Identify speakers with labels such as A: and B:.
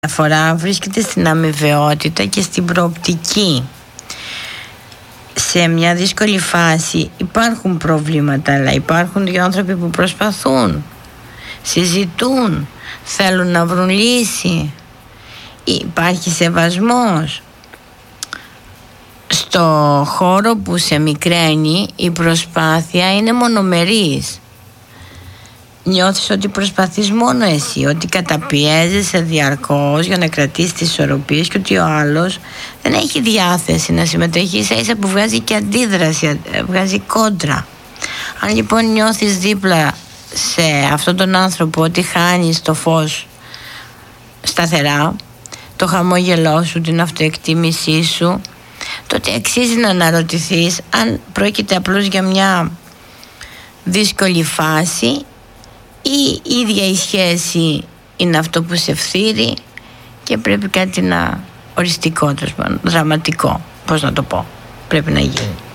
A: διαφορά βρίσκεται στην αμοιβαιότητα και στην προοπτική. Σε μια δύσκολη φάση υπάρχουν προβλήματα, αλλά υπάρχουν δύο άνθρωποι που προσπαθούν, συζητούν, θέλουν να βρουν λύση. Υπάρχει σεβασμός. Στο χώρο που σε μικραίνει η προσπάθεια είναι μονομερής. Νιώθεις ότι προσπαθείς μόνο εσύ, ότι καταπιέζεσαι διαρκώς για να κρατήσεις τις ισορροπίες και ότι ο άλλος δεν έχει διάθεση να συμμετέχει, ίσα που βγάζει και αντίδραση, βγάζει κόντρα. Αν λοιπόν νιώθεις δίπλα σε αυτόν τον άνθρωπο ότι χάνεις το φως σταθερά, το χαμόγελό σου, την αυτοεκτίμησή σου, τότε αξίζει να αναρωτηθείς αν πρόκειται απλώς για μια δύσκολη φάση ή η ίδια η σχέση είναι αυτό που σε φθείρει και πρέπει κάτι να οριστικό, δραματικό, πώς να το πω, πρέπει να γίνει.